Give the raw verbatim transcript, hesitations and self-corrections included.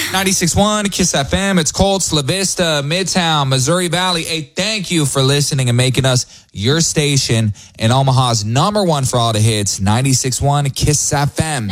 ninety-six point one Kiss F M. It's Colts, La Vista, Midtown, Missouri Valley. Hey, thank you for listening and making us your station in Omaha's number one for all the hits. ninety-six point one Kiss F M.